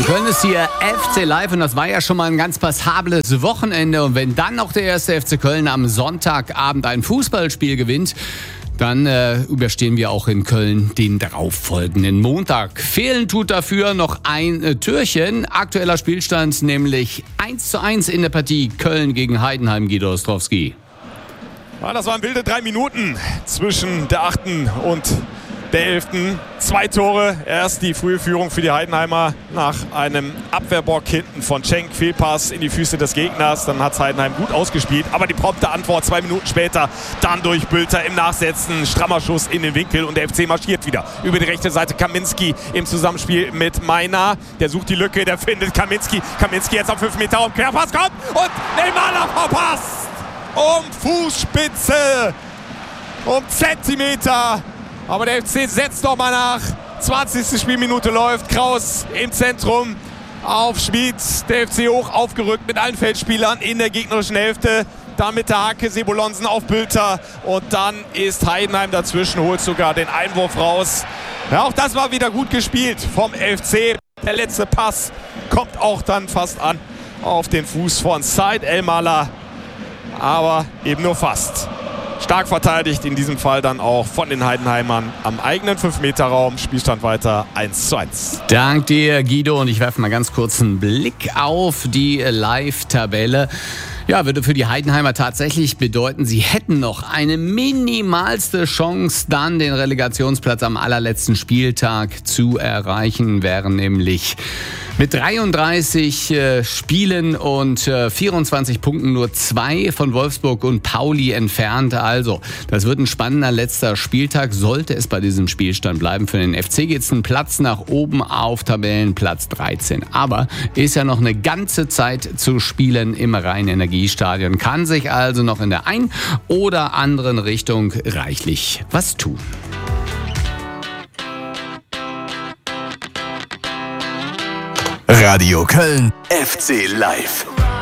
Radio Köln ist hier FC Live und das war ja schon mal ein ganz passables Wochenende. Und wenn dann noch der erste FC Köln am Sonntagabend ein Fußballspiel gewinnt, dann überstehen wir auch in Köln den darauffolgenden Montag. Fehlen tut dafür noch ein Türchen. Aktueller Spielstand nämlich 1:1 in der Partie Köln gegen Heidenheim, Guido Ostrowski. Ja, das waren wilde 3 Minuten zwischen der 8. und der 11. 2 Tore. Erst die frühe Führung für die Heidenheimer nach einem Abwehrbock hinten von Cenk. Fehlpass in die Füße des Gegners. Dann hat Heidenheim gut ausgespielt. Aber die prompte Antwort 2 Minuten später. Dann durch Bülter im Nachsetzen. Strammer Schuss in den Winkel und der FC marschiert wieder. Über die rechte Seite Kaminski im Zusammenspiel mit Meiner. Der sucht die Lücke, der findet Kaminski. Kaminski jetzt auf 5 Meter Raum. Querpass kommt und Neymar verpasst. Um Fußspitze. Um Zentimeter. Aber der FC setzt noch mal nach. 20. Spielminute läuft. Kraus im Zentrum auf Schmid. Der FC hoch aufgerückt mit allen Feldspielern in der gegnerischen Hälfte. Dann mit der Hake Sebolonsen auf Bülter. Und dann ist Heidenheim dazwischen, holt sogar den Einwurf raus. Ja, auch das war wieder gut gespielt vom FC. Der letzte Pass kommt auch dann fast an auf den Fuß von Said Elmalah. Aber eben nur fast. Stark verteidigt, in diesem Fall dann auch von den Heidenheimern am eigenen 5-Meter-Raum. Spielstand weiter 1:1. Dank dir, Guido. Und ich werfe mal ganz kurz einen Blick auf die Live-Tabelle. Ja, würde für die Heidenheimer tatsächlich bedeuten, sie hätten noch eine minimalste Chance, dann den Relegationsplatz am allerletzten Spieltag zu erreichen. Wären nämlich mit 33 Spielen und 24 Punkten nur 2 von Wolfsburg und Pauli entfernt. Also, das wird ein spannender letzter Spieltag. Sollte es bei diesem Spielstand bleiben, für den FC geht es einen Platz nach oben auf Tabellenplatz 13. Aber ist ja noch eine ganze Zeit zu spielen im Rhein-Energiestadion. Kann sich also noch in der einen oder anderen Richtung reichlich was tun. Radio Köln FC Live.